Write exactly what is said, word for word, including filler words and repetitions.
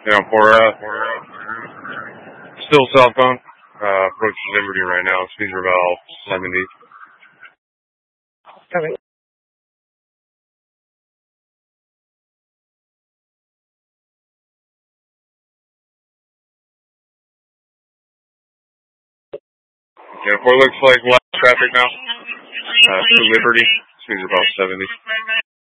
Yeah, for uh, still southbound. Uh, approaching Liberty right now. Speeds are about seventy. Okay. Yeah, four looks like left traffic now. Uh, to Liberty. Speeds are about seventy.